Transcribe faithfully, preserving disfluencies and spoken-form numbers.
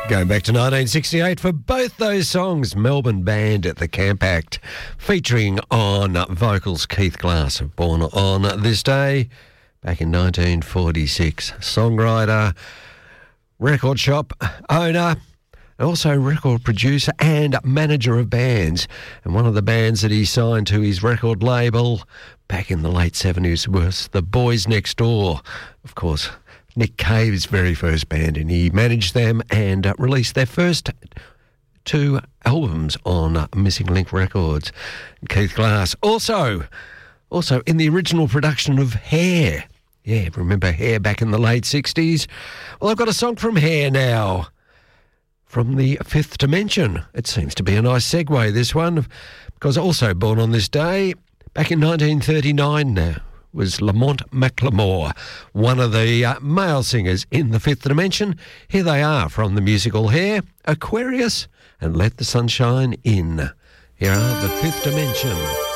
Going back to nineteen sixty-eight for both those songs, Melbourne band at the Camp Act, featuring on vocals Keith Glass, born on this day back in nineteen forty-six. Songwriter, record shop owner, also record producer and manager of bands. And one of the bands that he signed to his record label back in the late seventies was the Boys Next Door. Of course, Nick Cave's very first band, and he managed them and uh, released their first two albums on uh, Missing Link Records. Keith Glass, also, also in the original production of Hair. Yeah, remember Hair back in the late sixties? Well, I've got a song from Hair now, from the Fifth Dimension. It seems to be a nice segue, this one, because also born on this day, back in nineteen thirty-nine now, was Lamont McLemore, one of the uh, male singers in the Fifth Dimension. Here they are from the musical Hair, Aquarius and Let the Sunshine In. Here are the Fifth Dimension.